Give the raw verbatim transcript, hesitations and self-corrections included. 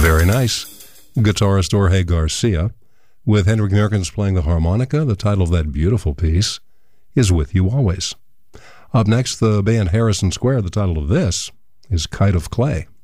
Very nice. Guitarist Jorge Garcia, with Hendrik Merkens playing the harmonica. The title of that beautiful piece is With You Always. Up next, the band Harrison Square. The title of this is Kite of Clay.